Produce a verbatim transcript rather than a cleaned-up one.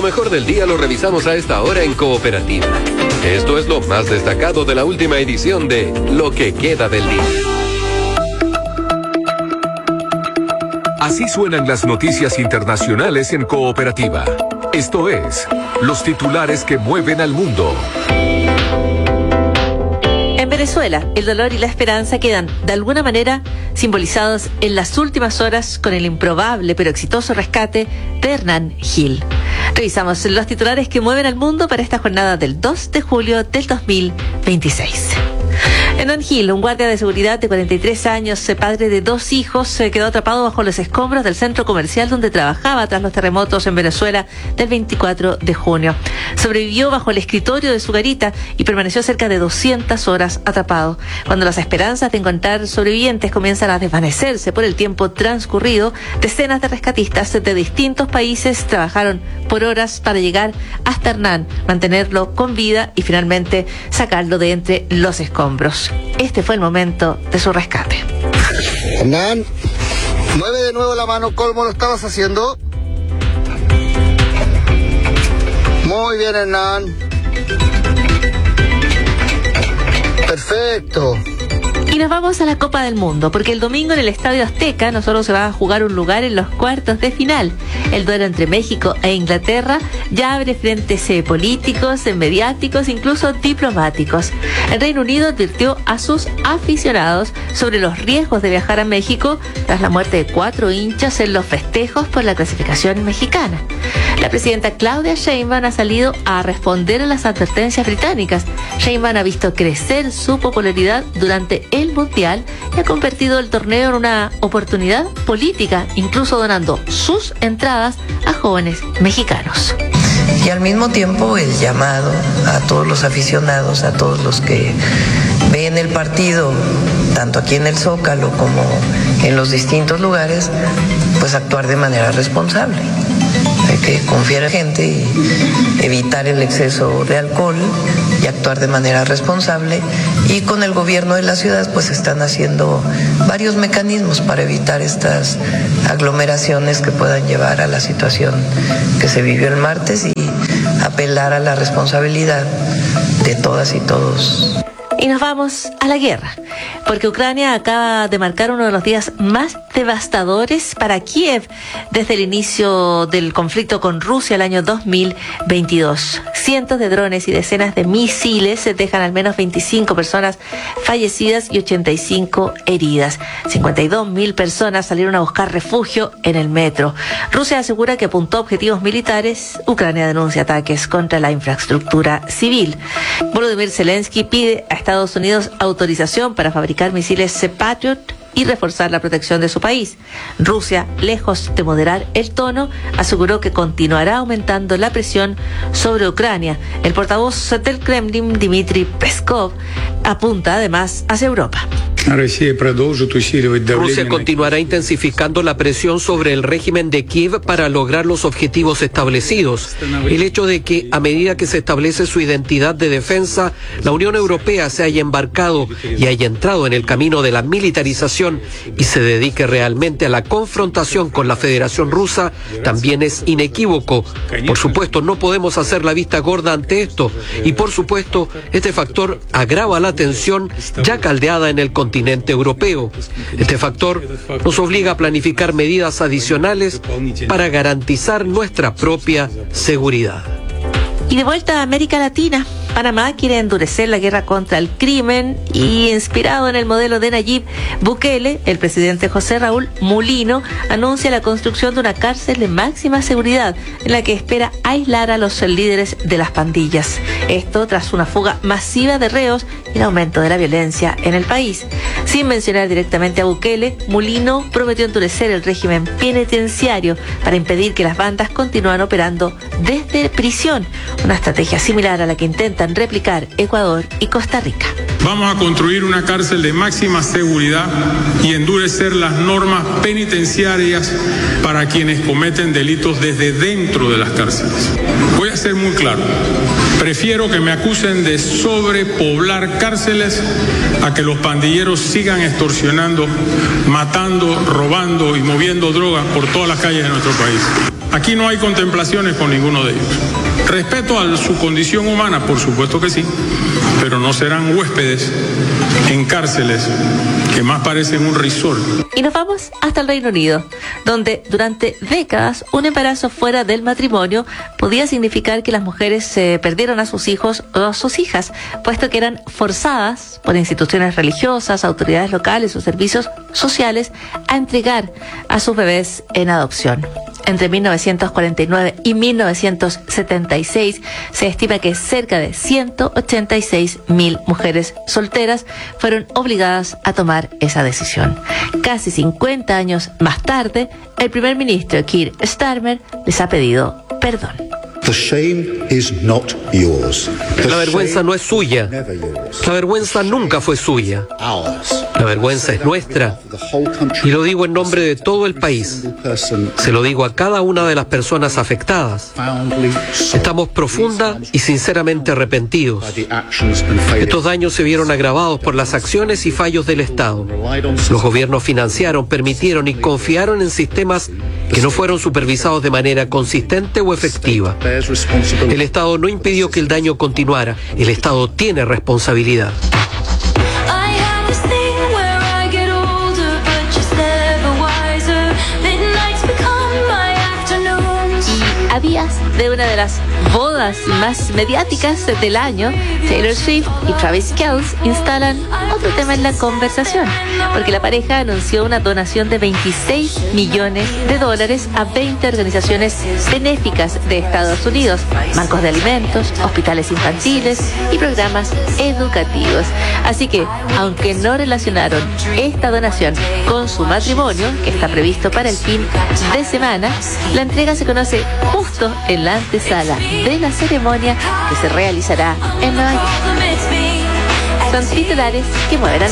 mejor del día lo revisamos a esta hora en Cooperativa. Esto es lo más destacado de la última edición de Lo que queda del día. Así suenan las noticias internacionales en Cooperativa. Esto es, los titulares que mueven al mundo. En Venezuela, el dolor y la esperanza quedan, de alguna manera, simbolizados en las últimas horas con el improbable pero exitoso rescate de Hernán Gil. Revisamos los titulares que mueven al mundo para esta jornada del dos de julio del dos mil veintiséis. Hernán Gil, un guardia de seguridad de cuarenta y tres años, padre de dos hijos, se quedó atrapado bajo los escombros del centro comercial donde trabajaba tras los terremotos en Venezuela del veinticuatro de junio. Sobrevivió bajo el escritorio de su garita y permaneció cerca de doscientas horas atrapado. Cuando las esperanzas de encontrar sobrevivientes comienzan a desvanecerse por el tiempo transcurrido, decenas de rescatistas de distintos países trabajaron por horas para llegar hasta Hernán, mantenerlo con vida y finalmente sacarlo de entre los escombros. Este fue el momento de su rescate. Hernán, mueve de nuevo la mano como lo estabas haciendo. Muy bien, Hernán. Perfecto. Y nos vamos a la Copa del Mundo, porque el domingo en el Estadio Azteca no solo se va a jugar un lugar en los cuartos de final. El duelo entre México e Inglaterra ya abre frentes eh, políticos, eh, mediáticos, incluso diplomáticos. El Reino Unido advirtió a sus aficionados sobre los riesgos de viajar a México tras la muerte de cuatro hinchas en los festejos por la clasificación mexicana. La presidenta Claudia Sheinbaum ha salido a responder a las advertencias británicas. Sheinbaum ha visto crecer su popularidad durante el Mundial y ha convertido el torneo en una oportunidad política, incluso donando sus entradas a jóvenes mexicanos. Y al mismo tiempo el llamado a todos los aficionados, a todos los que ven el partido, tanto aquí en el Zócalo como en los distintos lugares, pues actuar de manera responsable. Hay que confiar en la gente y evitar el exceso de alcohol y actuar de manera responsable. Y con el gobierno de la ciudad pues están haciendo varios mecanismos para evitar estas aglomeraciones que puedan llevar a la situación que se vivió el martes y apelar a la responsabilidad de todas y todos. Y nos vamos a la guerra, porque Ucrania acaba de marcar uno de los días más devastadores para Kiev desde el inicio del conflicto con Rusia el año dos mil veintidós. Cientos de drones y decenas de misiles dejan al menos veinticinco personas fallecidas y ochenta y cinco heridas. cincuenta y dos mil personas salieron a buscar refugio en el metro. Rusia asegura que apuntó a objetivos militares. Ucrania denuncia ataques contra la infraestructura civil. Volodymyr Zelensky pide a Estados Unidos autorización para fabricar misiles Patriot y reforzar la protección de su país. Rusia, lejos de moderar el tono, aseguró que continuará aumentando la presión sobre Ucrania. El portavoz del Kremlin, Dmitry Peskov, apunta además hacia Europa. Rusia continuará intensificando la presión sobre el régimen de Kiev para lograr los objetivos establecidos. El hecho de que, a medida que se establece su identidad de defensa, la Unión Europea se haya embarcado y haya entrado en el camino de la militarización y se dedique realmente a la confrontación con la Federación Rusa, también es inequívoco. Por supuesto, no podemos hacer la vista gorda ante esto y, por supuesto, este factor agrava la tensión ya caldeada en el continente europeo. Este factor nos obliga a planificar medidas adicionales para garantizar nuestra propia seguridad. Y de vuelta a América Latina, Panamá quiere endurecer la guerra contra el crimen y, inspirado en el modelo de Nayib Bukele, el presidente José Raúl Mulino anuncia la construcción de una cárcel de máxima seguridad en la que espera aislar a los líderes de las pandillas. Esto tras una fuga masiva de reos y el aumento de la violencia en el país. Sin mencionar directamente a Bukele, Mulino prometió endurecer el régimen penitenciario para impedir que las bandas continúen operando desde prisión, una estrategia similar a la que intentan replicar Ecuador y Costa Rica. Vamos a construir una cárcel de máxima seguridad y endurecer las normas penitenciarias para quienes cometen delitos desde dentro de las cárceles. Voy a ser muy claro. Prefiero que me acusen de sobrepoblar cárceles a que los pandilleros sigan extorsionando, matando, robando y moviendo drogas por todas las calles de nuestro país. Aquí no hay contemplaciones con ninguno de ellos. Respeto a su condición humana, por supuesto que sí, pero no serán huéspedes en cárceles que más parecen un resort. Y nos vamos hasta el Reino Unido, donde durante décadas un embarazo fuera del matrimonio podía significar que las mujeres eh, perdieron a sus hijos o a sus hijas, puesto que eran forzadas por instituciones religiosas, autoridades locales o servicios sociales a entregar a sus bebés en adopción. Entre mil novecientos cuarenta y nueve y mil novecientos setenta y seis se estima que cerca de ciento ochenta y seis mil mujeres solteras fueron obligadas a tomar esa decisión. Casi cincuenta años más tarde, el primer ministro Keir Starmer les ha pedido perdón. The shame is not yours. La vergüenza no es suya. La vergüenza nunca fue suya. La vergüenza es nuestra. Y lo digo en nombre de todo el país. Se lo digo a cada una de las personas afectadas. Estamos profunda y sinceramente arrepentidos. Estos daños se vieron agravados por las acciones y fallos del Estado. Los gobiernos financiaron, permitieron y confiaron en sistemas que no fueron supervisados de manera consistente o efectiva. El Estado no impidió que el daño continuara. El Estado tiene responsabilidad. A días de una de las bodas más mediáticas del año, Taylor Swift y Travis Kelce instalan otro tema en la conversación, porque la pareja anunció una donación de veintiséis millones de dólares a veinte organizaciones benéficas de Estados Unidos, bancos de alimentos, hospitales infantiles y programas educativos. Así que, aunque no relacionaron esta donación con su matrimonio, que está previsto para el fin de semana, la entrega se conoce justo en la antesala de la ceremonia que se realizará en Nueva York. Son titulares que mueven al